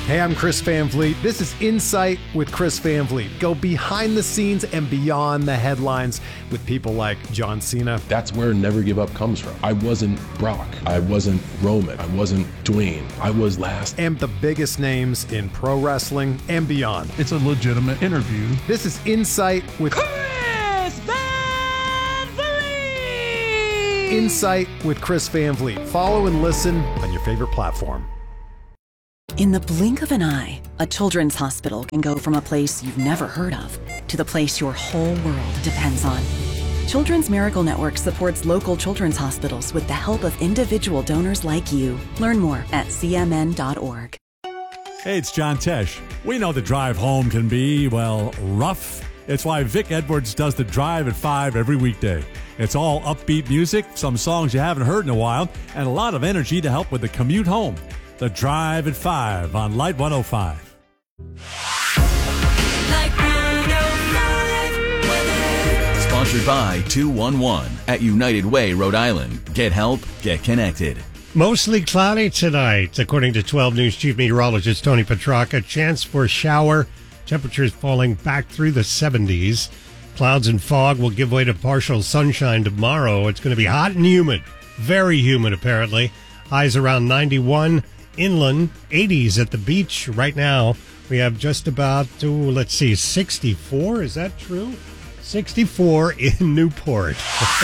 Hey, I'm Chris Van Vliet. This is Insight with Chris Van Vliet. Go behind the scenes and beyond the headlines with people like John Cena. That's where Never Give Up comes from. I wasn't Brock. I wasn't Roman. I wasn't Dwayne. I was last. And the biggest names in pro wrestling and beyond. It's a legitimate interview. This is Insight with Chris Van Vliet. Insight with Chris Van Vliet. Follow and listen on your favorite platform. In the blink of an eye, a children's hospital can go from a place you've never heard of to the place your whole world depends on. Children's Miracle Network supports local children's hospitals with the help of individual donors like you. Learn more at cmn.org. Hey, it's John Tesh. We know the drive home can be, well, rough. It's why Vic Edwards does the Drive at 5 every weekday. It's all upbeat music, some songs you haven't heard in a while, and a lot of energy to help with the commute home. The Drive at 5 on Light 105. Light 105 weather. Sponsored by 211 at United Way, Rhode Island. Get help, get connected. Mostly cloudy tonight, according to 12 News Chief Meteorologist Tony Petrarca. Chance for a shower. Temperatures falling back through the 70s. Clouds and fog will give way to partial sunshine tomorrow. It's going to be hot and humid. Very humid, apparently. Highs around 91. Inland, 80s at the beach. Right now, we have just about, 64. Is that true? 64 in Newport.